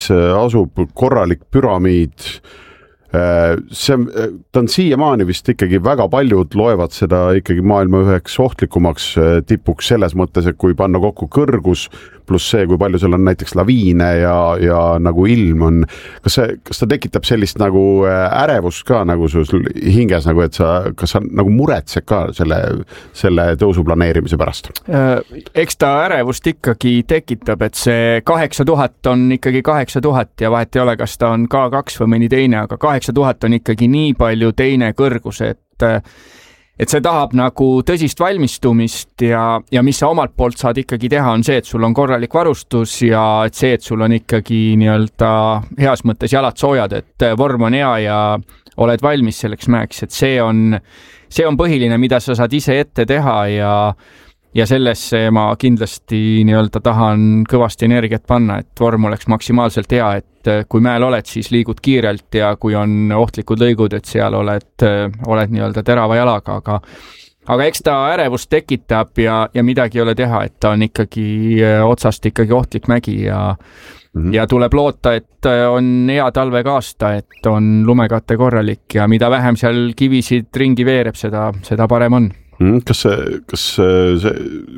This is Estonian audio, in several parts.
asub korralik püramiid. Ta on siiamaani vist ikkagi väga paljud loevad seda ikkagi maailma üheks ohtlikumaks tipuks selles mõttes, et kui panna kokku kõrgus pluss see, kui palju seal on näiteks laviine ja nagu ilm on. Kas ta tekitab sellist nagu ärevust ka nagu sul hinges, nagu et kas sa nagu muretsed ka selle tõusu planeerimise pärast? Eks ta ärevust ikkagi tekitab, et see 8000 on ikkagi 8000 ja vahet ei ole, kas ta on K2 või mõni teine, aga 8000 on ikkagi nii palju teine kõrgus, et see tahab nagu tõsist valmistumist ja mis sa omalt poolt saad ikkagi teha, on see, et sul on korralik varustus ja et see, et sul on ikkagi nii-öelda heas mõttes jalad soojad, et vorm on hea ja oled valmis selleks mäeks, et see on põhiline, mida sa saad ise ette teha ja sellesse ma kindlasti nii-öelda tahan kõvasti energiat panna, et vorm oleks maksimaalselt hea, et kui mäel oled, siis liigud kiirelt ja kui on ohtlikud lõigud, et seal oled nii-öelda terava jalaga, aga eks ta ärevust tekitab ja midagi ei ole teha, et ta on ikkagi otsast ikkagi ohtlik mägi ja tuleb loota, et on hea talvega aasta, et on lumekate korralik ja mida vähem seal kivisid ringi veereb, seda parem on. Kas see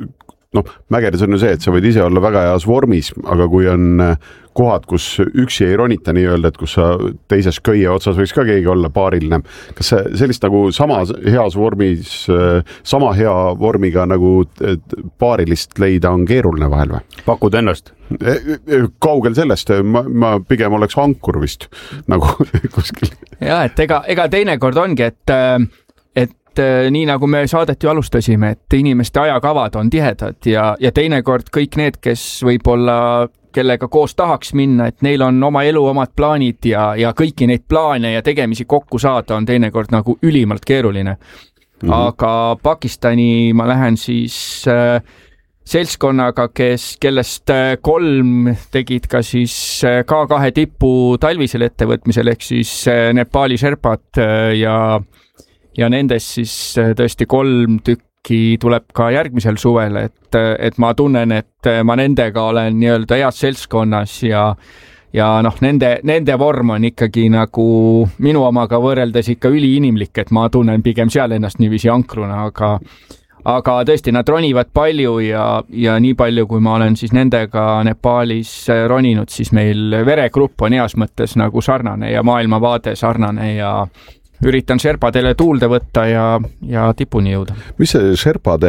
mägedes on ju see, et sa võid ise olla väga heas vormis, aga kui on kohad, kus üksi ei ronita nii-öelda, et kus sa teises köie otsas võiks ka keegi olla paariline. Kas sellist nagu sama heas vormis, sama hea vormiga nagu paarilist leida on keeruline vahel või? Pakud ennast? Kaugel sellest, ma pigem oleks ankur vist nagu kuskil. Ja, et ega teinekord ongi, et nii nagu me saadet ju alustasime, et inimeste ajakavad on tihedad ja teinekord kõik need, kes võib-olla kellega koos tahaks minna, et neil on oma elu, omad plaanid ja kõiki neid plaane ja tegemisi kokku saada on teinekord nagu ülimalt keeruline. Aga Pakistani ma lähen siis seltskonnaga, kellest 3 tegid ka siis K2 tippu talvisel ettevõtmisel, ehk siis Nepali Sherpat ja nendest siis tõesti 3 tükki tuleb ka järgmisel suvel, et ma tunnen, et ma nendega olen nii-öelda heas seltskonnas ja noh, nende vorm on ikkagi nagu minu omaga võrreldes ikka üliinimlik, et ma tunnen pigem seal ennast niiviisi ankruna, aga tõesti nad ronivad palju ja nii palju, kui ma olen siis nendega Nepalis roninud, siis meil veregrupp on heas mõttes nagu sarnane ja maailmavaade sarnane ja üritan Sherpadele tuulde võtta ja tipuni jõuda. Mis see Sherpade,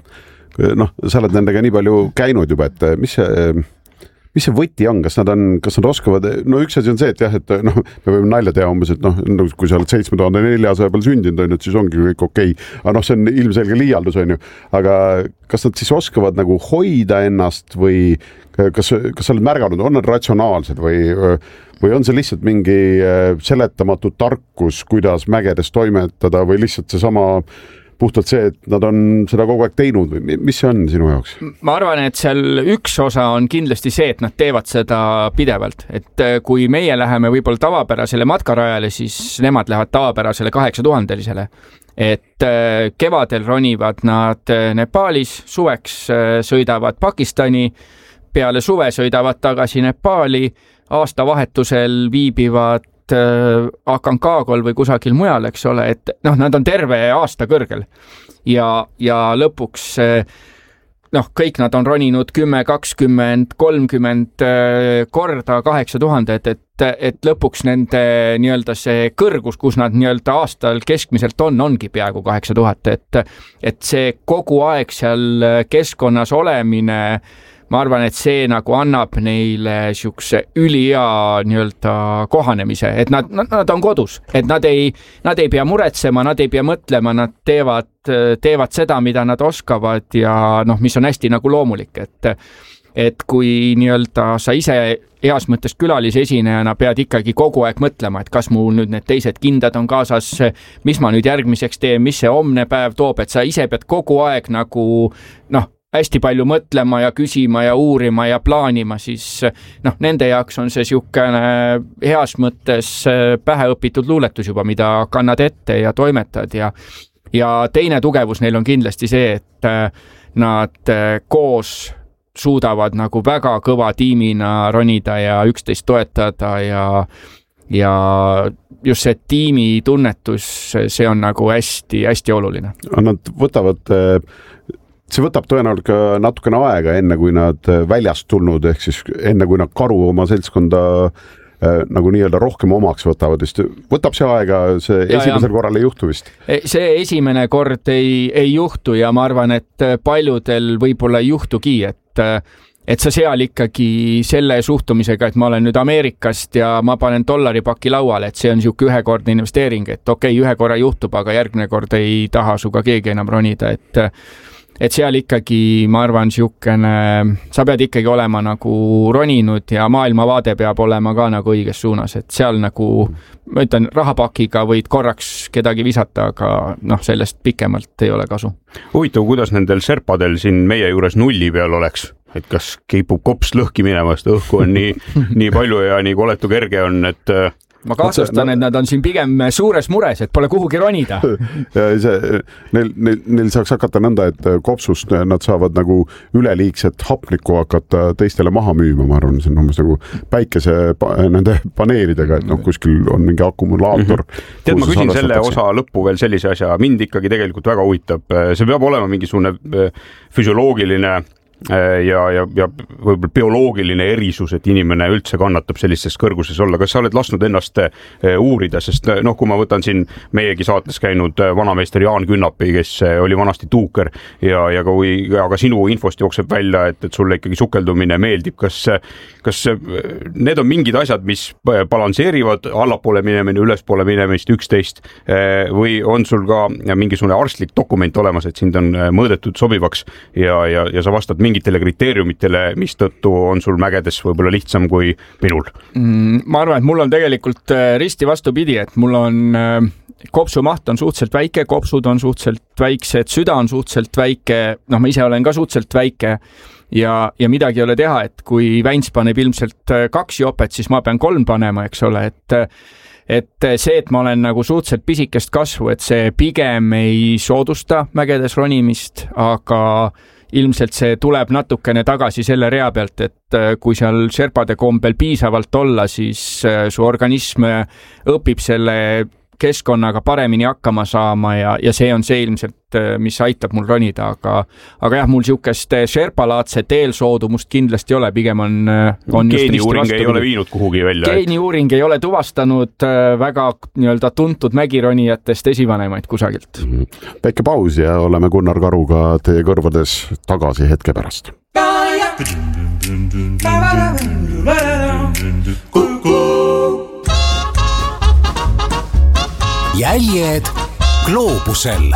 sa oled nendega nii palju käinud juba, et mis see võti on, kas nad oskavad, üks asi on see, et jah, et me võime nalja teha umbes, et kui sa oled 7400 peal sündinud, siis ongi kõik okei. Aga see on ilmselge liialdus, on ju. Aga kas nad siis oskavad nagu hoida ennast või kas sa oled märganud, on nad ratsionaalsed või on see lihtsalt mingi seletamatu tarkus, kuidas mägedes toimetada või lihtsalt see sama puhtalt see, et nad on seda kogu aeg teinud või mis see on sinu jaoks? Ma arvan, et seal üks osa on kindlasti see, et nad teevad seda pidevalt, et kui meie läheme võib-olla tavapärasele matkarajale, siis nemad lähevad tavapärasele 8000-lisele. Et kevadel ronivad nad Nepalis, suveks sõidavad Pakistani, peale suve sõidavad tagasi Nepali, aastavahetusel viibivad Akankagol või kusagil mujal, eks ole, et nad on terve aasta kõrgel ja lõpuks kõik nad on roninud 10, 20, 30 korda 8000, et lõpuks nende nii-öelda see kõrgus, kus nad nii-öelda aastal keskmiselt ongi peaaegu 8000, et see kogu aeg seal keskkonnas olemine, ma arvan, et see nagu annab neile siukse ülihea nii-öelda kohanemise, et nad on kodus, et nad ei pea muretsema, nad ei pea mõtlema, nad teevad seda, mida nad oskavad ja mis on hästi nagu loomulik, et kui nii-öelda sa ise heas mõttes külalise esinejana pead ikkagi kogu aeg mõtlema, et kas mul nüüd need teised kindad on kaasas, mis ma nüüd järgmiseks teen, mis see homne päev toob, et sa ise pead kogu aeg nagu hästi palju mõtlema ja küsima ja uurima ja plaanima, siis nende jaoks on see siukene heas mõttes päheõpitud luuletus juba, mida kannad ette ja toimetad ja teine tugevus neil on kindlasti see, et nad koos suudavad nagu väga kõva tiimina ronida ja üksteist toetada ja just see tiimi tunnetus, see on nagu hästi oluline. Nad see võtab tõenäoliselt ka natukene aega enne, kui nad väljast tulnud, ehk siis enne, kui nad Karu oma seltskonda nagu nii-öelda rohkem omaks võtavad, sest võtab see aega, see esimesel korral ei juhtu vist? See esimene kord ei juhtu ja ma arvan, et paljudel võib-olla ei juhtugi, et sa seal ikkagi selle suhtumisega, et ma olen nüüd Ameerikast ja ma panen $paki lauale, et see on siuke ühekordne investeering, et okei, ühe korra juhtub, aga järgmine kord ei taha suga keegi enam ronida, et seal ikkagi, ma arvan, sa pead ikkagi olema nagu roninud ja maailmavaade peab olema ka nagu õiges suunas, et seal nagu, ma ütlen, rahapakiga võid korraks kedagi visata, aga sellest pikemalt ei ole kasu. Huvitav, kuidas nendel serpadel siin meie juures nulli peal oleks? Et kas keipub kops lõhki minema, sest õhku on nii palju ja nii koletu kerge on, et ma kahtlustan, et nad on siin pigem suures mures, et pole kuhugi ronida. Ja neil saaks hakata nõnda, et kopsust nad saavad nagu üleliigset hapnikku hakata teistele maha müüma, ma arvan, see on umbes nagu päikese nende paneelidega, et kuskil on mingi akumulaator. Tead, ma küsin selle osa lõppu veel sellise asja, mind ikkagi tegelikult väga huvitab, see peab olema mingisugune füsioloogiline ja võib-olla bioloogiline erisus, et inimene üldse kannatab sellistes kõrguses olla. Kas sa oled lasknud ennast uurida, sest kui ma võtan siin meiegi saates käinud vanameister Jaan Künnapi, kes oli vanasti tuuker aga sinu infost jookseb välja, et sulle ikkagi sukeldumine meeldib. Kas need on mingid asjad, mis balansseerivad allapoole minemine, ülespoole minemist 11 või on sul ka mingisugune arstlik dokument olemas, et sind on mõõdetud sobivaks ja sa vastad mingitele kriteeriumitele, mis tõttu on sul mägedes võib-olla lihtsam kui minul? Ma arvan, et mul on tegelikult risti vastupidi, et mul on kopsumaht on suhteliselt väike, kopsud on suhteliselt väiksed, süda on suhteliselt väike, ma ise olen ka suhteliselt väike ja midagi ei ole teha, et kui Väins paneb ilmselt 2 jopet, siis ma pean 3 panema, eks ole, et see, et ma olen nagu suhteliselt pisikest kasvu, et see pigem ei soodusta mägedes ronimist, aga ilmselt see tuleb natukene tagasi selle rea pealt, et kui seal serpade kombel piisavalt olla, siis su organism õpib selle keskkonnaga paremini hakkama saama ja see on see ilmselt, mis aitab mul ronida, aga jah, mul siukest serpalaadset eelsoodumust kindlasti ei ole, pigem on geeniuuring ei ole viinud kuhugi välja. Geeniuuring ei ole tuvastanud väga nii-öelda tuntud mägironijatest esivanemaid kusagilt. Väike paus ja oleme Gunnar Karuga teie kõrvades tagasi hetke pärast. Jäljed gloobusel.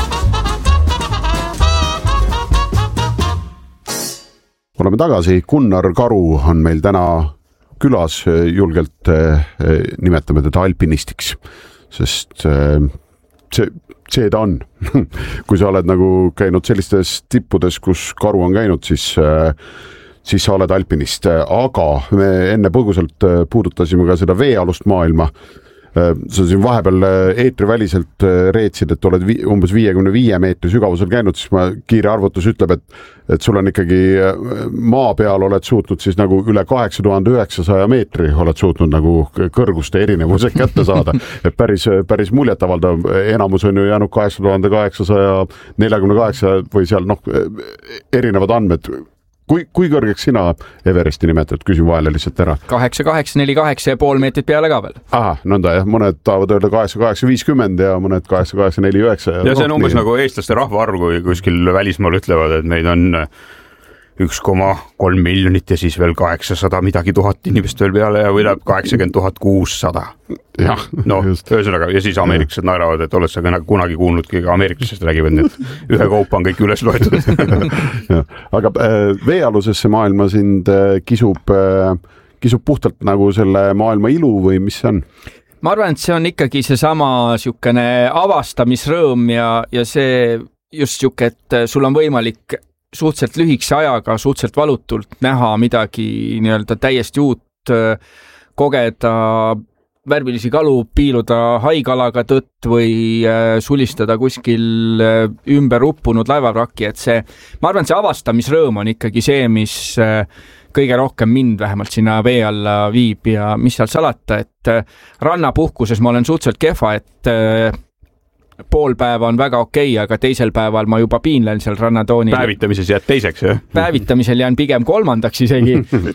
Oleme tagasi, Gunnar Karu on meil täna külas, julgelt nimetame teda alpinistiks, sest see ta on. Kui sa oled nagu käinud sellistes tippudes, kus Karu on käinud, siis sa oled alpinist, aga me enne põgusalt puudutasime ka seda veealust maailma. Sa siin vahepeal eetriväliselt reetsid, et oled umbes 55 meetri sügavusel käinud, siis ma kiire arvutus ütleb, et sul on ikkagi maa peal oled suutnud siis nagu üle 8900 meetri oled suutnud nagu kõrguste erinevused kätte saada. Et päris muljetavaldav, enamus on ju jäänud 8848 või seal erinevad andmed. Kui kõrgeks sina Everesti nimetad, küsin vahele lihtsalt ära. 8848,5 meetrit peale ka veel. Aha, nõnda jah, mõned tahavad öelda 8850 ja mõned 8849. Ja see on umbes nagu eestlaste rahvaarv, kui kuskil välismaal ütlevad, et meid on 1,3 miljonit ja siis veel 800 midagi tuhat inimest veel peale ja võidab 80 600. Jah, ühesõnaga, ja siis ameeriklased naeravad, et oled sa kunagi kuulnudki, ameeriklased räägivad, et ühe kaupa on kõik üles loetud. Aga veealusesse maailma sind kisub puhtalt nagu selle maailma ilu või mis see on? Ma arvan, et see on ikkagi seesama siukene avastamisrõõm ja see just siuke, et sul on võimalik suhteliselt lühikese ajaga, suhteliselt valutult näha midagi nii-öelda täiesti uut, kogeda värvilisi kalu, piiluda haikalaga tõtt või sulistada kuskil ümber uppunud laevavrakki, et see, ma arvan, see avastamisrõõm on ikkagi see, mis kõige rohkem mind vähemalt sinna vee alla viib ja mis seal salata, et rannapuhkuses ma olen suhteliselt kehva, et pool päeva on väga okei, aga teisel päeval ma juba piinlen seal rannatoonil. Päevitamises jääd teiseks, jah? Päevitamisel jään pigem kolmandaks isegi,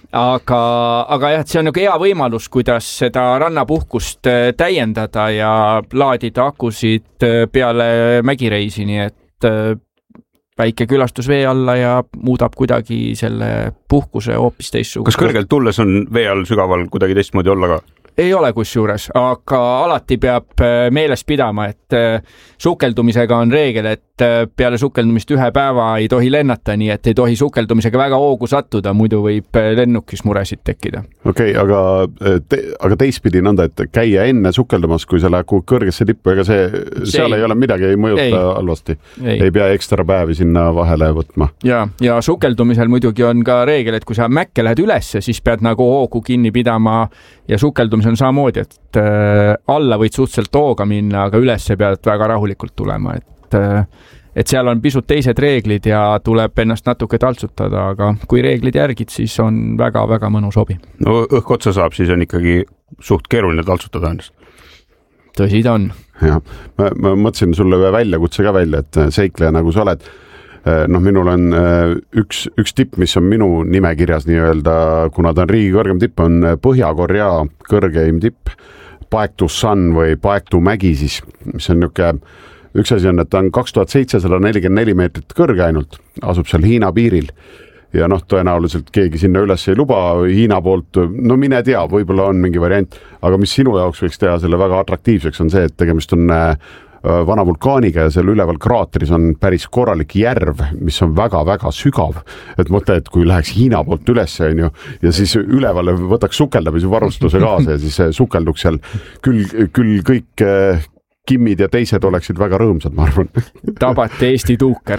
aga jah, et see on nagu hea võimalus, kuidas seda rannapuhkust täiendada ja laadida akusid peale mägireisi, nii et väike külastus vee alla ja muudab kuidagi selle puhkuse hoopis teistsugust. Kas kõrgelt tulles on vee all sügaval kuidagi teistmoodi olla ka? Ei ole kusjuures, aga alati peab meeles pidama, et sukeldumisega on reegel, et peale sukeldumist ühe päeva ei tohi lennata, nii et ei tohi sukeldumisega väga hoogu sattuda, muidu võib lennukis muresid tekkida. Okei, aga teistpidi nõnda, et käia enne sukeldamas, kui sa lähed kõrgesse tippu, ega seal ei ole midagi, ei mõjuta halvasti. Ei pea ekstra päevi sinna vahele võtma. Ja sukeldumisel muidugi on ka reegel, et kui sa mäkke lähed ülesse, siis pead nagu hoogu kinni pidama ja sukeldumisel on samamoodi, et alla võid suhteliselt hooga minna, aga üles pead väga rahulikult tulema, et seal on pisut teised reeglid ja tuleb ennast natuke taltsutada, aga kui reeglid järgid, siis on väga-väga mõnus hobi. No õhk otsa saab, siis on ikkagi suht keeruline taltsutada ennast. Tõsi ta on. Ja, ma mõtlesin sulle ühe väljakutse ka välja, et seikleja nagu sa oled. Minul on üks tipp, mis on minu nimekirjas nii-öelda, kuna ta on riigi kõrgem tipp, on Põhja-Korea kõrgeim tipp, Paektu San või Paektu mägi siis, mis on üks asi on, et ta on 2744 meetrit kõrge ainult, asub seal Hiina piiril ja tõenäoliselt keegi sinna üles ei luba Hiina poolt, mine tea, võib-olla on mingi variant, aga mis sinu jaoks võiks teha selle väga atraktiivseks on see, et tegemist on vana vulkaaniga ja seal üleval kraatris on päris korralik järv, mis on väga-väga sügav. Et mõtle, et kui läheks Hiina poolt üles ja siis üleval võtaks sukeldamise varustuse kaasa ja siis sukelduks seal küll kõik Kimmid ja teised oleksid väga rõõmsad, ma arvan. Tabati Eesti tuuker.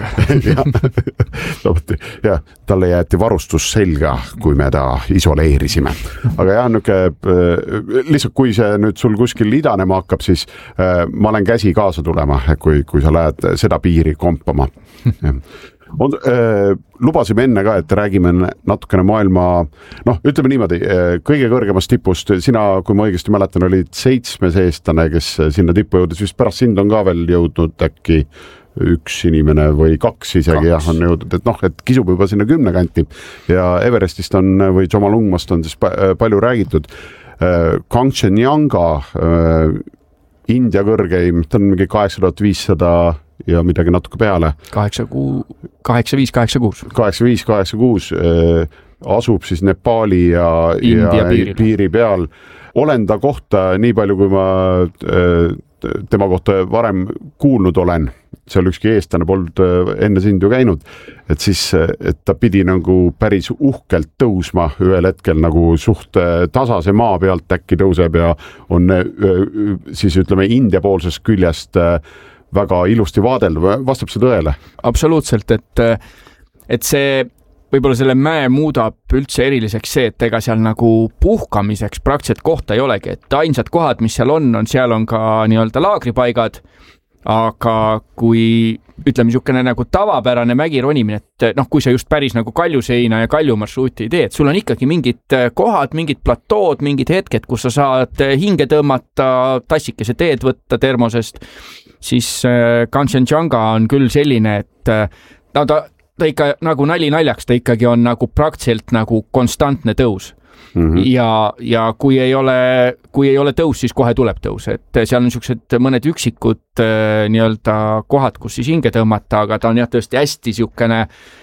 ja, talle jäeti varustus selga, kui me ta isoleerisime. Aga jah, lihtsalt kui see nüüd sul kuskil idanema hakkab, siis ma olen käsi kaasa tulema, kui sa lähed seda piiri kompama. Lubasime enne ka, et räägime natukene maailma, ütleme niimoodi, kõige kõrgemast tipust, sina, kui ma õigesti mäletan, olid 7 eestlane, kes sinna tippu jõudis, vist pärast sind on ka veel jõudnud äkki üks inimene või 2 isegi on jõudnud, et kisub juba sinna 10 kanti ja Everestist on või Jomolungmast on siis palju räägitud. Kangchenjunga India kõrgeim, ta on mingi 8500 ja midagi natuke peale. 8586 asub siis Nepaali ja piiri peal. Olen ta kohta nii palju, kui ma tema kohta varem kuulnud olen, seal ükski eestlane polnud enne sind ju käinud, et siis, et ta pidi nagu päris uhkelt tõusma ühel hetkel nagu suht tasase maa pealt äkki tõuseb ja on siis ütleme India poolsest küljest väga ilusti vaadel, vastab see tõele? Absoluutselt, et see võib-olla selle mäe muudab üldse eriliseks see, et ega seal nagu puhkamiseks praktiliselt kohta ei olegi, et ainsad kohad, mis seal on ka nii-öelda laagripaigad, aga kui ütleme niisugune nagu tavapärane mägironimine, et kui sa just päris nagu Kaljuseina ja Kaljumarsruuti ei tee, et sul on ikkagi mingid kohad, mingid platood, mingid hetked, kus sa saad hinge tõmmata, tassikese teed võtta termosest, siis Kangchenjunga on küll selline, et ta ikka nagu naljaks, ta ikkagi on nagu praktiliselt nagu konstantne tõus. Ja kui ei ole tõus, siis kohe tuleb tõus, et seal on niisugused mõned üksikud nii-öelda kohad, kus siis hinge tõmmata, aga ta on jah tõesti hästi niisugune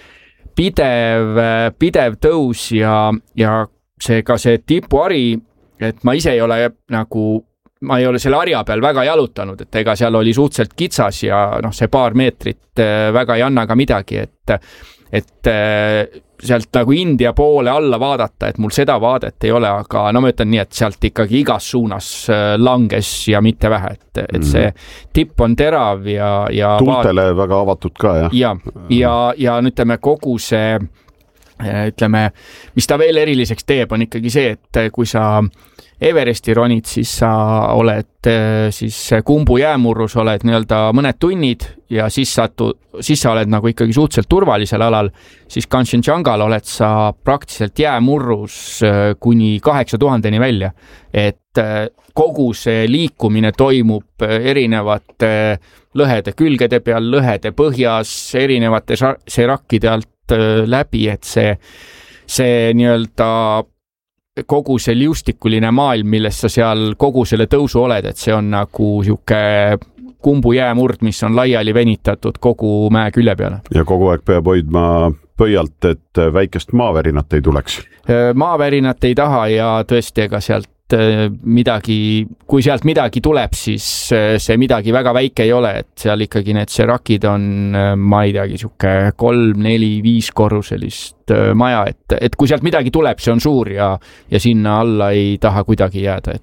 pidev tõus ja see tipuari, et ma ise ei ole ma ei ole selle harja peal väga jalutanud, et ega seal oli suhteliselt kitsas ja see paar meetrit väga ei anna ka midagi, et sealt nagu India poole alla vaadata, et mul seda vaadet ei ole, aga ma ütlen nii, et sealt ikkagi igas suunas langes ja mitte vähe, et see tipp on terav ja tuultele väga avatud ka, jah? Ja ütleme kogu see ütleme, mis ta veel eriliseks teeb, on ikkagi see, et kui sa Everesti ronid, siis sa oled siis Kumbu jäämurrus oled nii-öelda mõned tunnid ja siis sa oled nagu ikkagi suhteliselt turvalisel alal, siis Kanchenjungal oled sa praktiliselt jäämurrus kuni 8000-ni välja. Et kogu see liikumine toimub erinevate lõhede külgede peal, lõhede põhjas, erinevate serakkide alt läbi, et see nii-öelda kogu see liustikuline maailm, milles sa seal kogu selle tõusu oled, et see on nagu siuke Kumbu jäämurd, mis on laiali venitatud kogu mäe külje peale. Ja kogu aeg peab hoidma pöialt, et väikest maavärinat ei tuleks. Maavärinat ei taha ja tõesti, ega sealt midagi, kui sealt midagi tuleb, siis see midagi väga väike ei ole, et seal ikkagi need serakid on, ma ei teagi, siuke 3, 4, 5 korruselist maja, et kui sealt midagi tuleb, see on suur ja sinna alla ei taha kuidagi jääda,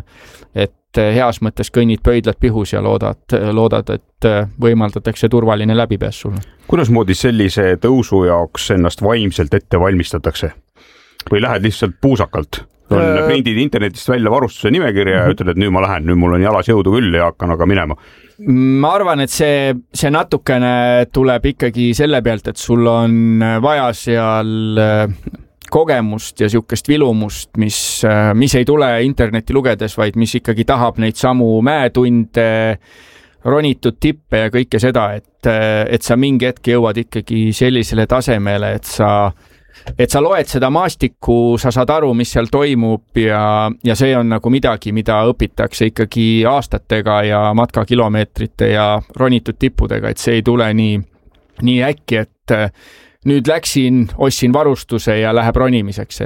et heas mõttes kõnnid pöidlad pihus ja loodad, et võimaldatakse turvaline läbipääs sulle. Kuidas moodi sellise tõusu jaoks ennast vaimselt ette valmistatakse? Või lähed lihtsalt puusakalt? Prindid internetist välja varustuse nimekirja ja ütled, et nüüd ma lähen, nüüd mul on jalas jõudu küll ja hakkan aga minema. Ma arvan, et see natukene tuleb ikkagi selle pealt, et sul on vaja seal kogemust ja siukest vilumust, mis ei tule interneti lugedes, vaid mis ikkagi tahab neid samu mäetunde, ronitud tippe ja kõike seda, et sa mingi hetk jõuad ikkagi sellisele tasemele, et sa loed seda maastikku, sa saad aru, mis seal toimub ja see on nagu midagi, mida õpitakse ikkagi aastatega ja matkakilomeetrite ja ronitud tippudega, et see ei tule nii äkki, et nüüd ostsin varustuse ja läheb ronimiseks,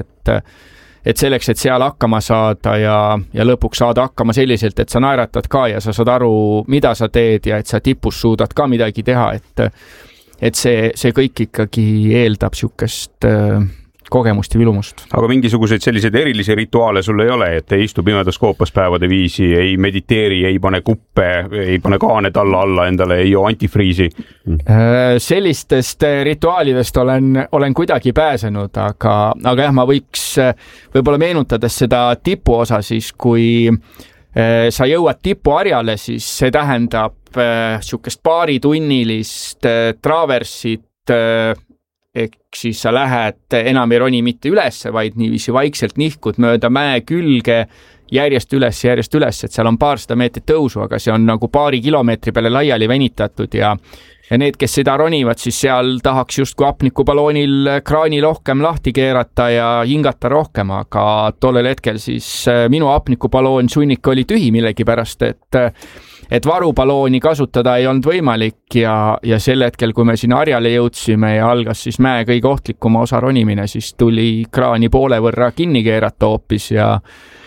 et selleks, et seal hakkama saada ja lõpuks saada hakkama selliselt, et sa naeratad ka ja sa saad aru, mida sa teed ja et sa tipus suudad ka midagi teha, et see kõik ikkagi eeldab siukest kogemust ja vilumust. Aga mingisuguseid selliseid erilisi rituaale sul ei ole, et ei istu pimedas koopas päevade viisi, ei mediteeri, ei pane kuppe, ei pane kaane talla alla endale, ei joo antifriisi? Sellistest rituaalidest olen kuidagi pääsenud, aga jah, ma võiks võib-olla meenutades seda tipu osa siis, kui sa jõuad tipuharjale, siis see tähendab siukest paaritunnilist traversit, ehk siis sa lähed enam ei roni mitte üles, vaid niiviisi vaikselt nihkud mööda mäe külge järjest üles, et seal on 200 meetrit tõusu, aga see on nagu 2 kilomeetri peale laiali venitatud ja need, kes seda ronivad, siis seal tahaks justkui hapnikubaloonil kraani rohkem lahti keerata ja hingata rohkem, aga tollel hetkel siis minu hapnikubaloon sunnik oli tühi millegipärast, et varubalooni kasutada ei olnud võimalik ja sel hetkel, kui me sinna harjale jõudsime ja algas siis mäe kõige ohtlikuma osa ronimine, siis tuli kraani poole võrra kinni keerata hoopis ja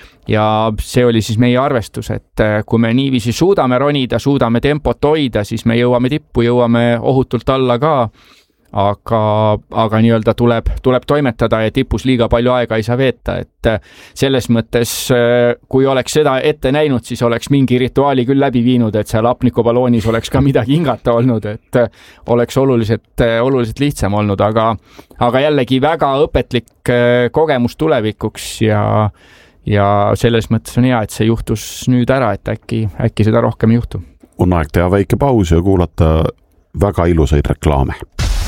see oli siis meie arvestus, et kui me niiviisi suudame ronida, suudame tempot hoida, siis me jõuame tippu, jõuame ohutult alla ka, aga nii-öelda tuleb toimetada ja tipus liiga palju aega ei saa veeta, et selles mõttes, kui oleks seda ette näinud, siis oleks mingi rituaali küll läbi viinud, et seal hapnikubaloonis oleks ka midagi hingata olnud, et oleks oluliselt lihtsam olnud, aga jällegi väga õpetlik kogemus tulevikuks ja selles mõttes on hea, et see juhtus nüüd ära, et äkki seda rohkem ei juhtu. On aeg teha väike paus ja kuulata väga ilusaid reklaame.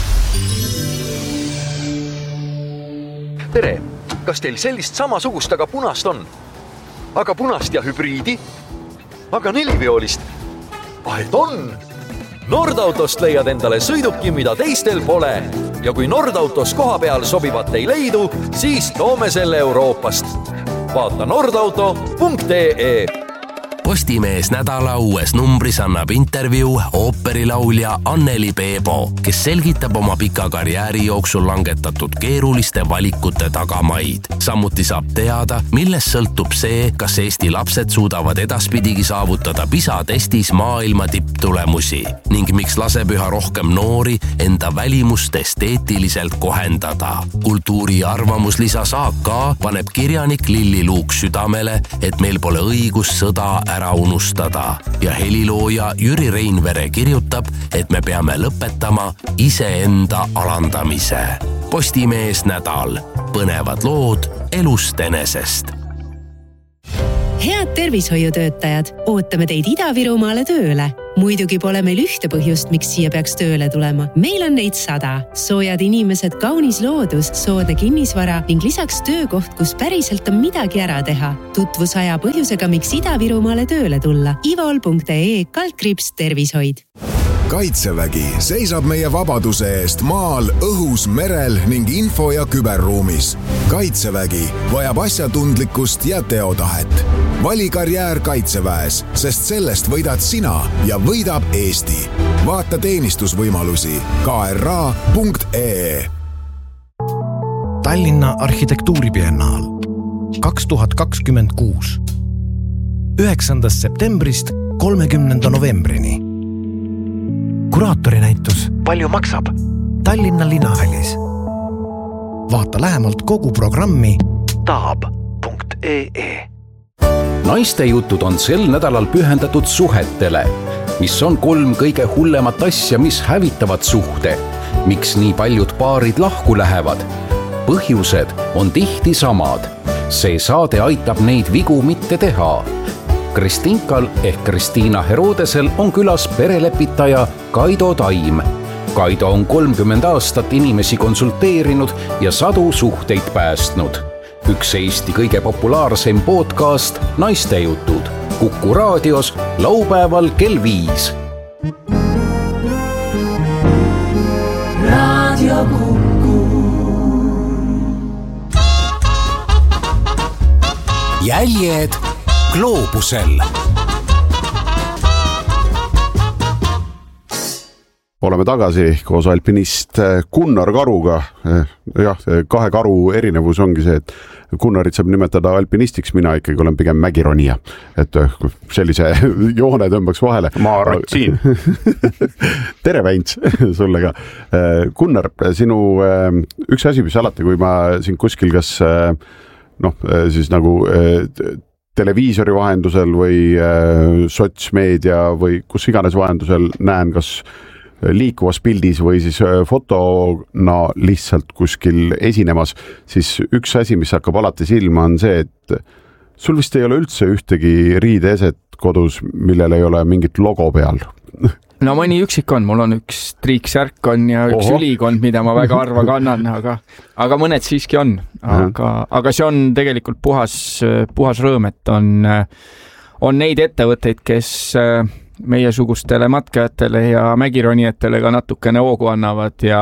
Tere! Kas teil sellist samasugust, aga punast on? Aga punast ja hübriidi? Aga 4-veolist? Et on! Nordautost leiad endale sõiduki, mida teistel pole. Ja kui Nordautos koha peal sobivat ei leidu, siis toome selle Euroopast. Vaata nordauto.ee. Postimees nädala uues numbris annab intervjuu ooperilaulja Anneli Peebo, kes selgitab oma pika karjääri jooksul langetatud keeruliste valikute tagamaid. Samuti saab teada, millest sõltub see, kas Eesti lapsed suudavad edaspidigi saavutada PISA-testis maailma tipptulemusi ning miks laseb üha rohkem noori enda välimust esteetiliselt kohendada. Kultuuri arvamuslisa AK paneb kirjanik Lilli Luuk südamele, et meil pole õigus sõda ära unustada ja helilooja Jüri Reinvere kirjutab, et me peame lõpetama iseenda alandamise. Postimees nädal. Põnevad lood elust enesest. Head tervishoiutöötajad, ootame teid Ida-Virumaale tööle. Muidugi pole meil ühte põhjust, miks siia peaks tööle tulema. Meil on neid 100. Soojad inimesed, kaunis loodus, soodne kinnisvara ning lisaks töökoht, kus päriselt on midagi ära teha. Tutvu 100 põhjusega, miks Ida-Virumaale tööle tulla. ivol.ee/tervishoid. Kaitsevägi seisab meie vabaduse eest maal, õhus, merel ning info- ja küberruumis. Kaitsevägi vajab asjatundlikkust ja teotahet. Vali karjäär Kaitseväes, sest sellest võidad sina ja võidab Eesti. Vaata teenistusvõimalusi kra.ee. Tallinna arhitektuuribiennaal 2026. 9. septembrist 30. novembrini. Kuraatori-näitus Palju maksab? Tallinna Linnahallis. Vaata lähemalt kogu programmi taab.ee. Naistejutud on sel nädalal pühendatud suhetele, mis on 3 kõige hullemat asja, mis hävitavad suhte. Miks nii paljud paarid lahku lähevad? Põhjused on tihti samad. See saade aitab neid vigu mitte teha. Kristinkal ehk Kristiina Herodesel on külas perelepitaja Kaido Taim. Kaido on 30 aastat inimesi konsulteerinud ja 100 suhteid päästnud. Üks Eesti kõige populaarsem podcast Naistejutud. Kuku raadios laupäeval kell 5. Raadio Kuku. Jäljed gloobusel. Oleme tagasi koos alpinist Gunnar Karuga. Jah, 2 karu erinevus ongi see, et Gunnarit saab nimetada alpinistiks, mina ikkagi olen pigem mägironija. Et sellise joone tõmbaks vahele. Ma ratsin. Tere Väints sulle ka. Gunnar, sinu üks asi, mis alati, kui ma siin kuskil kas siis nagu televiisori vahendusel või sotsmeedia või kus iganes vahendusel näen kas liikuvas pildis või siis fotona lihtsalt kuskil esinemas, siis üks asi, mis hakkab alati silma, on see, et sul vist ei ole üldse ühtegi riideeset kodus, millel ei ole mingit logo peal. No mõni üksik on, mul on üks triiksärk on ja üks ülikond, mida ma väga harva kannan, aga mõned siiski on. Aga see on tegelikult puhas rõõm, et on neid ettevõtteid, kes meiesugustele matkajatele ja mägironijatele ka natukene hoogu annavad ja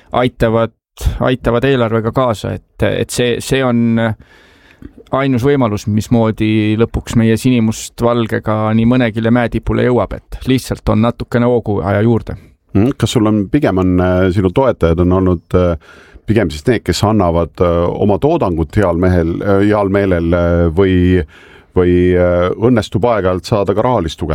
aitavad eelarvega kaasa, et see on ainus võimalus, mismoodi lõpuks meie sinimust valgega nii mõnegile mäetipule jõuab, et lihtsalt on natukene hoogu aja juurde. Kas sul on pigem sinu toetajad on olnud pigem siis need, kes annavad oma toodangut heal meelel või õnnestub aeg-ajalt saada ka rahalist tuge?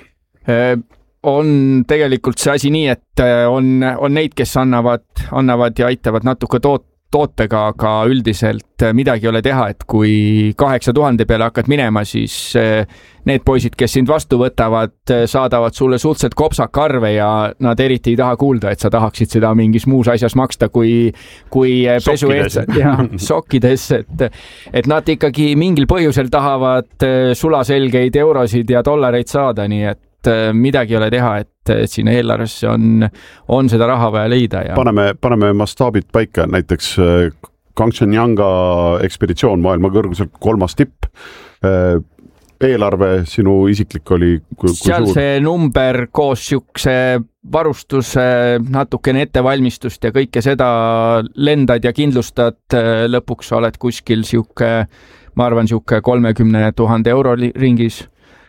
On tegelikult see asi nii, et on neid, kes annavad ja aitavad natuke tootega, aga üldiselt midagi ei ole teha, et kui 8000 peale hakkad minema, siis need poisid, kes sind vastu võtavad, saadavad sulle suhteliselt kopsaka arve ja nad eriti ei taha kuulda, et sa tahaksid seda mingis muus asjas maksta kui pesu eest ja sokkides, et nad ikkagi mingil põhjusel tahavad sulaselgeid eurosid ja dollareid saada, nii et midagi ei ole teha, et siin eelarvesse on seda raha vaja leida. Ja paneme mastaabid paika, näiteks Kangchenjunga ekspeditsioon maailma kõrguselt 3. tipp. Eelarve sinu isiklik oli kui seal suur? See number koos siukse varustuse, natukene ettevalmistust ja kõike seda lendad ja kindlustad, lõpuks oled kuskil ma arvan, 30 000 euro ringis.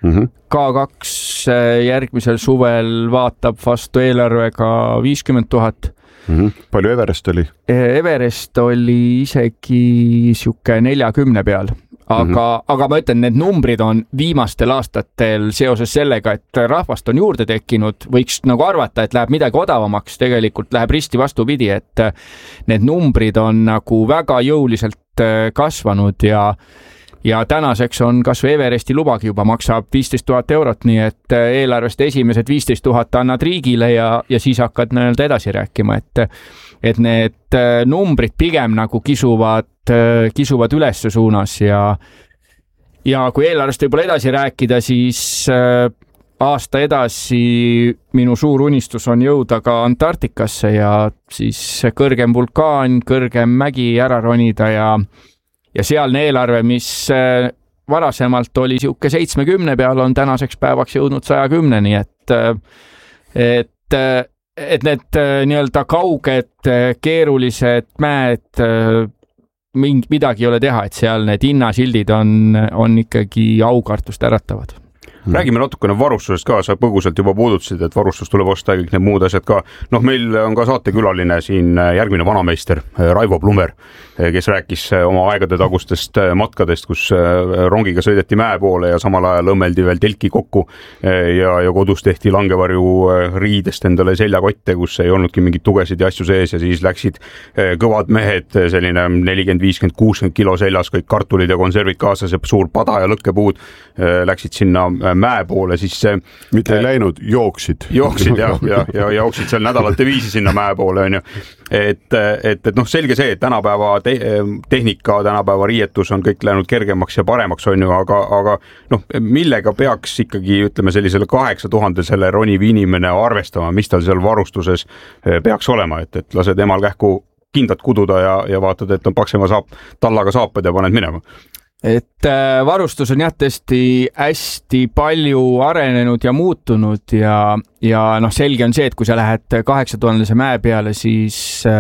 K2 järgmisel suvel vaatab vastu eelarvega 50 000. Palju Everest oli? Everest oli isegi 40 peal. Aga ma ütlen, need numbrid on viimastel aastatel seoses sellega, et rahvast on juurde tekkinud, võiks nagu arvata, et läheb midagi odavamaks, tegelikult läheb risti vastupidi, et need numbrid on nagu väga jõuliselt kasvanud ja tänaseks on kas või Everesti lubagi juba maksab 15 000 eurot, nii et eelarvest esimesed 15 000 annad riigile ja siis hakkad nii-öelda edasi rääkima, et need numbrid pigem nagu kisuvad ülesse suunas ja kui eelarvest võib-olla edasi rääkida, siis aasta edasi minu suur unistus on jõuda ka Antarktikasse ja siis kõrgem vulkaan, kõrgem mägi ära ronida ja sealne eelarve, mis varasemalt oli siuke 70 peal, on tänaseks päevaks jõudnud 110, nii et need nii-öelda kauged, keerulised mäed, midagi ei ole teha, et seal need hinnasildid on ikkagi aukartust äratavad. Räägime natukene varustusest ka, sa põgusalt juba puudutasid, et varustus tuleb osta ja kõik need muud asjad ka. Meil on ka saatekülaline siin järgmine vanameister Raivo Plumer, kes rääkis oma aegade tagustest matkadest, kus rongiga sõideti mäe poole ja samal ajal õmmeldi veel telki kokku ja kodus tehti langevarju riidest endale seljakotte, kus ei olnudki mingit tugesid ja asju sees ja siis läksid kõvad mehed, selline 40, 50, 60 kilo seljas, kõik kartulid ja konservid kaasas ja suur pada ja lõkkepuud läksid sinna mäe poole, siis mitte ei läinud, jooksid ja jooksid seal nädalate viisi sinna mäe poole, on ju. Et selge see, et tänapäeva tehnika, tänapäeva riietus on kõik läinud kergemaks ja paremaks, on ju, aga millega peaks ikkagi, ütleme, sellisele 8000-sele roniv inimene arvestama, mis tal seal varustuses peaks olema, et lased emal kähku kindad kududa ja vaatad, et on paksema tallaga saapad ja paned minema. Et varustus on tõesti hästi palju arenenud ja muutunud ja selge on see, et kui sa lähed 8000 mäe peale, siis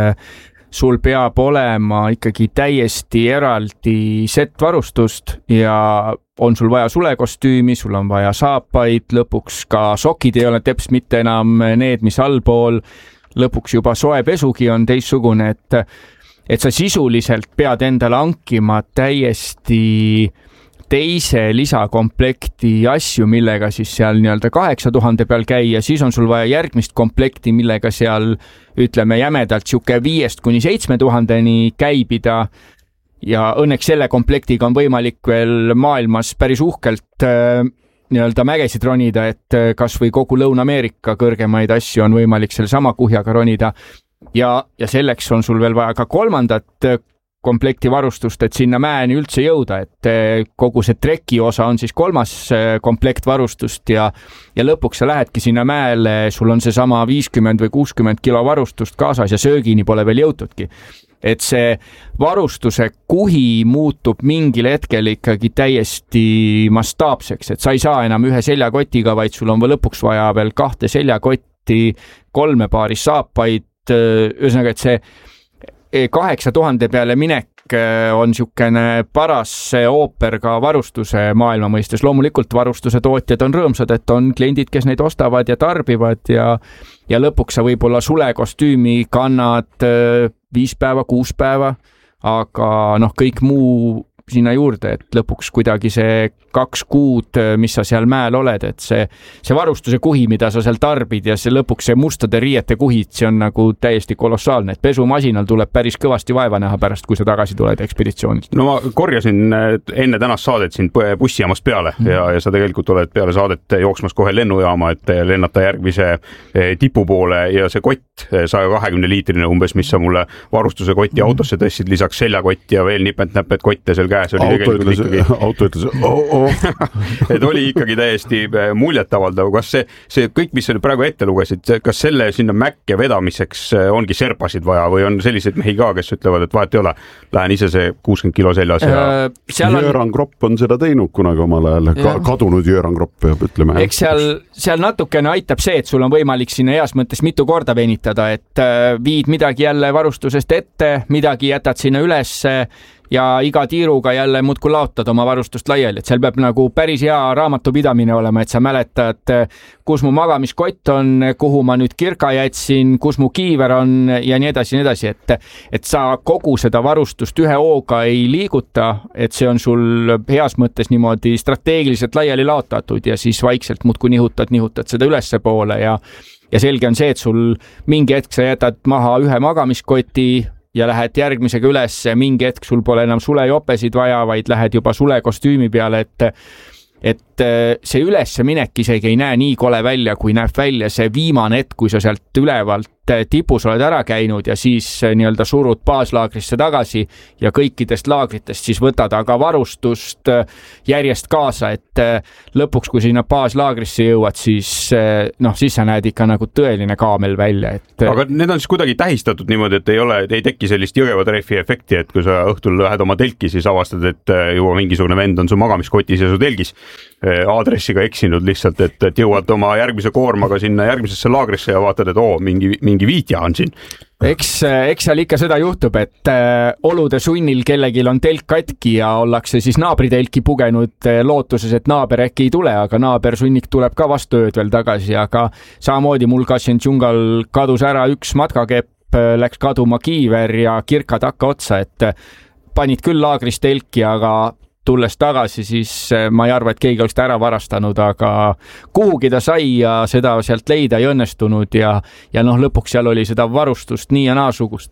sul peab olema ikkagi täiesti eraldi set-varustust ja on sul vaja sulekostüümi, sul on vaja saapaid, lõpuks ka sokid ei ole teps mitte enam need, mis allpool, lõpuks juba soe pesugi on teistsugune, et sa sisuliselt pead endale hankima täiesti teise lisakomplekti asju, millega siis seal nii-öelda 8000 peal käia, siis on sul vaja järgmist komplekti, millega seal ütleme jämedalt siuke 5 kuni 7000-ni käibida ja õnneks selle komplektiga on võimalik veel maailmas päris uhkelt nii-öelda mägesid ronida, et kas või kogu Lõuna-Ameerika kõrgemaid asju on võimalik selle sama kuhjaga ronida. Ja selleks on sul veel vaja ka kolmandat komplekti varustust, et sinna mäeni üldse jõuda, et kogu see treki osa on siis kolmas komplekt varustust ja lõpuks sa lähedki sinna mäele, sul on see sama 50 või 60 kilo varustust kaasas ja söögini pole veel jõutudki. Et see varustuse kuhi muutub mingil hetkel ikkagi täiesti mastaapseks, et sa ei saa enam ühe seljakotiga, vaid sul on lõpuks vaja veel 2 seljakotti, 3 paari saapaid, ühesõnaga, et see 8000 peale minek on niisugune paras ooper ka varustuse maailma mõistes. Loomulikult varustuse tootjad on rõõmsad, et on kliendid, kes neid ostavad ja tarbivad ja lõpuks sa võib-olla sulekostüümi kannad 5 päeva, 6 päeva, aga kõik muu sinna juurde, et lõpuks kuidagi see 2 kuud, mis sa seal mäel oled, et see varustuse kuhi, mida sa seal tarbid ja see lõpuks see mustade riiete kuhid, see on nagu täiesti kolossaalne, et pesumasinal tuleb päris kõvasti vaeva näha pärast, kui sa tagasi tuled ekspeditsioonist. No ma korjasin enne tänast saadet siin bussijaamast peale ja sa tegelikult oled peale saadet jooksmas kohe lennujaama, et lennata järgmise tipu poole ja see kott 120 liitrine umbes, mis sa mulle varustuse kotti autosse tõstsid, lisaks seljakott ja veel nipet-näpet kotte seal käes oli auto ütles et oli ikkagi täiesti muljetavaldav. Kas see kõik, mis sa praegu ette lugesid, kas selle sinna mäkke vedamiseks ongi serpasid vaja või on selliseid mehi ka, kes ütlevad, et vahet ei ole, lähen ise see 60 kilo seljas ja... Jüran Kropp on seda teinud kunagi omal ajal, kadunud Jüran Kropp peab ütlema. Eks seal natukene aitab see, et sul on võimalik sinna heas mõttes mitu korda venitada, et viid midagi jälle varustusest ette, midagi jätad sinna ülesse ja iga tiiruga jälle muudkui laotad oma varustust laiali, et seal peab nagu päris hea raamatupidamine olema, et sa mäletad, kus mu magamiskott on, kuhu ma nüüd kirka jätsin, kus mu kiiver on ja nii edasi, et sa kogu seda varustust ühe hooga ei liiguta, et see on sul heas mõttes niimoodi strateegiliselt laiali laotatud ja siis vaikselt muudkui nihutad seda ülesse poole ja selge on see, et sul mingi hetk sa jätad maha ühe magamiskoti ja lähed järgmisega üles, mingi hetk sul pole enam sulejopesid vaja, vaid lähed juba sulekostüümi peale, et see ülesse minek isegi ei näe nii kole välja, kui näeb välja see viimane hetk, kui sa sealt ülevalt tipus oled ära käinud ja siis nii-öelda surud baaslaagrisse tagasi ja kõikidest laagritest siis võtad aga varustust järjest kaasa, et lõpuks, kui sinna baaslaagrisse jõuad, siis siis sa näed ikka nagu tõeline kaamel välja. Aga need on siis kuidagi tähistatud niimoodi, et ei teki sellist jõgeva trehvi efekti, et kui sa õhtul lähed oma telki, siis avastad, et juba mingisugune vend on su magamiskotis ja su telgis aadressiga eksinud lihtsalt, et jõuad oma järgmise koormaga sinna järgmisesse laagrisse ja vaatad, et mingi viitja on siin. Eks seal ikka seda juhtub, et olude sunnil kellegil on telk katki ja ollakse siis naabritelki pugenud lootuses, et naaber äkki ei tule, aga naaber sunnik tuleb ka vastu ööd veel tagasi, aga samamoodi mul Kasjentšungal kadus ära üks matkakepp, läks kaduma kiiver ja kirkad hakka otsa, et panid küll laagris telki, aga tulles tagasi, siis ma ei arva, et keegi oleks ta ära varastanud, aga kuhugi ta sai ja seda sealt leida ei õnnestunud ja lõpuks seal oli seda varustust nii ja naasugust,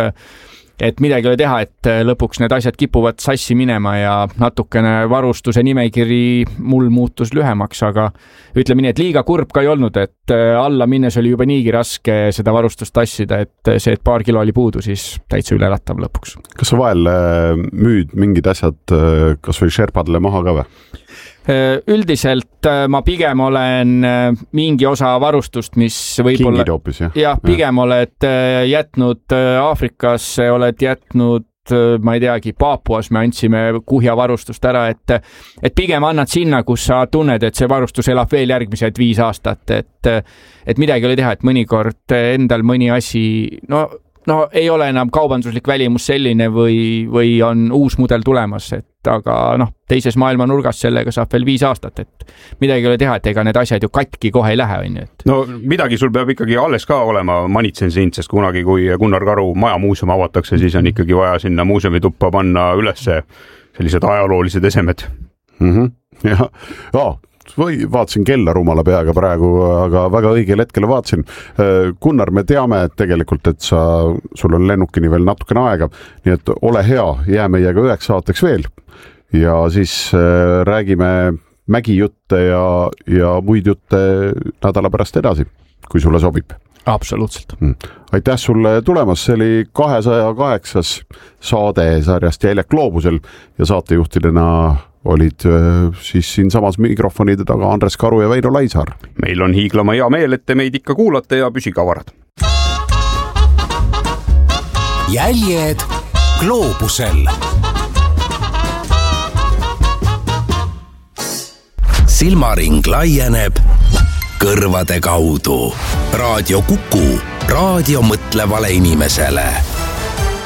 et midagi oli teha, et lõpuks need asjad kipuvad sassi minema ja natukene varustuse nimekiri mul muutus lühemaks, aga ütleme nii, et liiga kurb ka ei olnud, et alla minnes oli juba niigi raske seda varustust tassida, et see, et paar kilo oli puudu, siis täitsa ülelatav lõpuks. Kas sa vahel müüd mingid asjad kas või Sherpadele maha ka või? Üldiselt ma pigem olen mingi osa varustust, mis võib-olla... Kingid hoopis, jah? Jah, pigem oled jätnud Aafrikasse, oled jätnud, ma ei teagi, Paapuas me andsime kuhjavarustust ära, et pigem annad sinna, kus sa tunned, et see varustus elab veel järgmised 5 aastat, et midagi oli teha, et mõnikord endal mõni asi, no ei ole enam kaubanduslik välimus selline või on uus mudel tulemas, aga teises maailma nurgas sellega saab veel 5 aastat, et midagi ei ole teha, et ega need asjad ju katki kohe ei lähe, on ju. No midagi sul peab ikkagi alles ka olema, manitsen sind, sest kunagi, kui Gunnar Karu majamuuseum avatakse, siis on ikkagi vaja sinna muuseumituppa panna üles sellised ajaloolised esemed. Või vaatasin kella rumala peaga praegu, aga väga õigel hetkel vaatasin. Gunnar, me teame tegelikult, et sul on lennukini veel natukene aega, nii et ole hea, jää meiega 9 saateks veel ja siis räägime mägijutte ja muid jutte nädala pärast edasi, kui sulle sobib. Absoluutselt. Aitäh sulle tulemas, see oli 208. saade sarjast Jäljak gloobusel ja saatejuhtidena olid siis siin samas mikrofonide taga Andres Karu ja Veino Laisaar. Meil on hiiglama hea meel, et te meid ikka kuulate ja püsige avarad. Jäljed gloobusel. Silmaring laieneb kõrvade kaudu. Raadio Kuku, raadio mõtlevale inimesele.